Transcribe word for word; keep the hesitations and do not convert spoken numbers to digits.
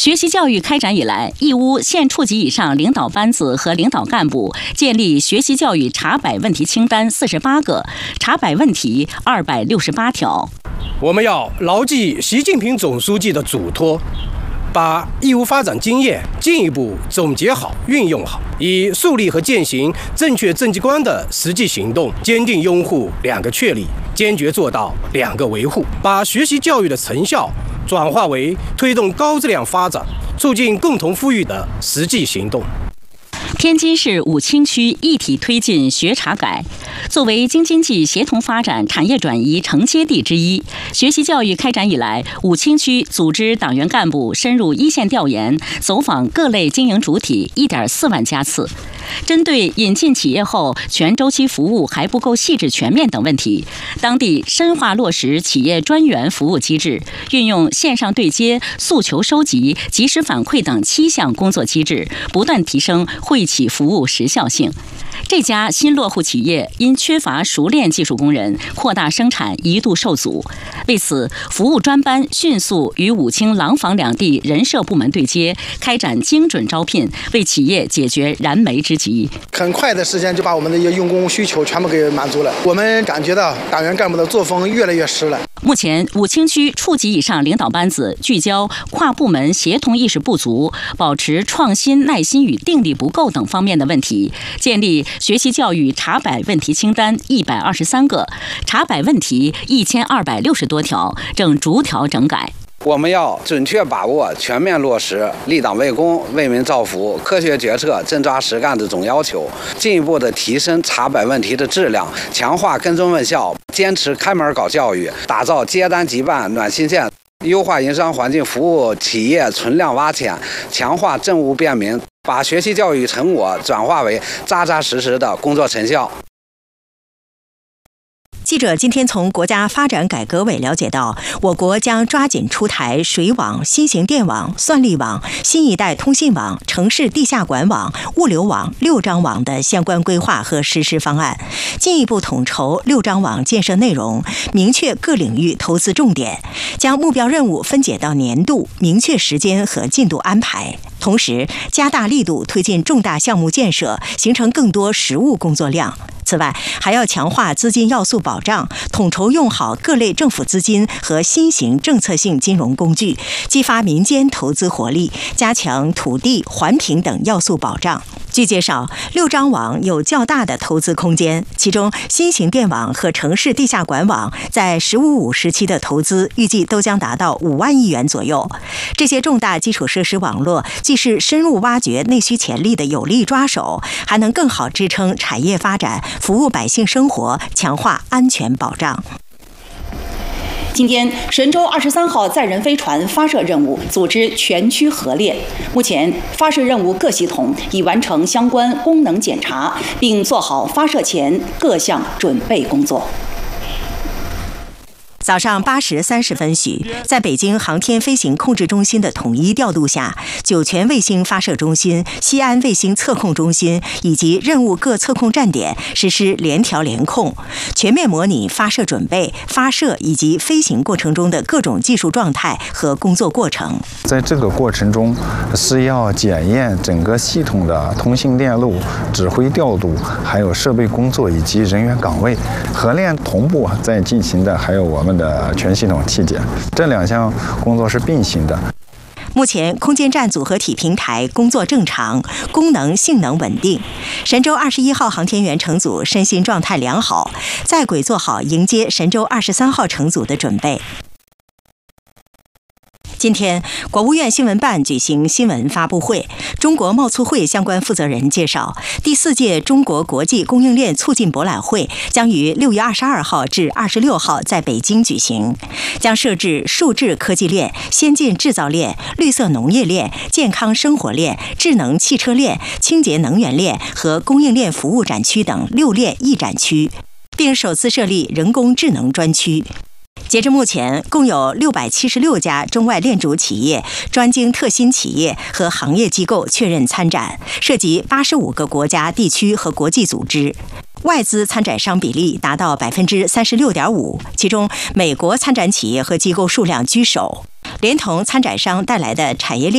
学习教育开展以来，义乌县处级以上领导班子和领导干部建立学习教育查摆问题清单四十八个，查摆问题二百六十八条。 我们要牢记习近平总书记的嘱托，把义乌发展经验进一步总结好、运用好，以树立和践行正确政绩观的实际行动，坚定拥护两个确立，坚决做到两个维护，把学习教育的成效转化为推动高质量发展、促进共同富裕的实际行动。 天津市武清区一体推进学查改。作为京津冀协同发展产业转移承接地之一，学习教育开展以来，武清区组织党员干部深入一线调研，走访各类经营主体一点四万家次。针对引进企业后全周期服务还不够细致全面等问题，当地深化落实企业专员服务机制，运用线上对接、诉求收集、及时反馈等七项工作机制，不断提升惠企服务时效性。这家新落户企业因缺乏熟练技术工人，扩大生产一度受阻。为此，服务专班迅速与武清、廊坊两地人社部门对接，开展精准招聘，为企业解决燃眉之急。 很快的时间就把我们的一些用工需求全部给满足了。我们感觉到党员干部的作风越来越实了。 目前，武清区处级以上领导班子聚焦跨部门协同意识不足、保持创新耐心与定力不够等方面的问题，建立学习教育查摆问题清单一百二十三个，查摆问题一千二百六十多条，正逐条整改。 我们要准确把握、全面落实立党为公、为民造福、科学决策、真抓实干的总要求，进一步的提升查摆问题的质量，强化跟踪问效，坚持开门搞教育，打造接单即办暖心县，优化营商环境，服务企业存量挖潜，强化政务便民，把学习教育成果转化为扎扎实实的工作成效。 记者今天从国家发展改革委了解到，我国将抓紧出台水网、新型电网、算力网、新一代通信网、城市地下管网、物流网六张网的相关规划和实施方案，进一步统筹六张网建设内容，明确各领域投资重点，将目标任务分解到年度，明确时间和进度安排。同时，加大力度推进重大项目建设，形成更多实务工作量。此外，还要强化资金要素保障，统筹用好各类政府资金和新型政策性金融工具，激发民间投资活力，加强土地、环评等要素保障。据介绍，六张网有较大的投资空间，其中新型电网和城市地下管网在“十五五”时期的投资预计都将达到五万亿元左右。这些重大基础设施网络既是深入挖掘内需潜力的有力抓手，还能更好支撑产业发展，服务百姓生活，强化安全保障。 今天，神舟二十三号载人飞船发射任务组织全区核练。目前，发射任务各系统已完成相关功能检查，并做好发射前各项准备工作。 早上八时三十分许，在北京航天飞行控制中心的统一调度下，酒泉卫星发射中心、西安卫星测控中心以及任务各测控站点实施联调联控，全面模拟发射准备、发射以及飞行过程中的各种技术状态和工作过程。 在这个过程中，是要检验整个系统的通信电路、指挥调度，还有设备工作以及人员岗位。核练同步在进行的还有我们的全系统器件，这两项工作是并行的。 目前，空间站组合体平台工作正常，功能性能稳定。神舟二十一号航天员乘组身心状态良好，在轨做好迎接神舟二十三号乘组的准备。今天，国务院新闻办举行新闻发布会，中国贸促会相关负责人介绍，第四届中国国际供应链促进博览会将于六月二十二号至二十六号在北京举行，将设置数字科技链、先进制造链、绿色农业链、健康生活链、智能汽车链、清洁能源链和供应链服务展区等六链一展区，并首次设立人工智能专区。截至目前，共有六百七十六家中外链主企业、专精特新企业和行业机构确认参展，涉及八十五个国家、地区和国际组织。外资参展商比例达到百分之三十六点五，其中美国参展企业和机构数量居首。连同参展商带来的产业链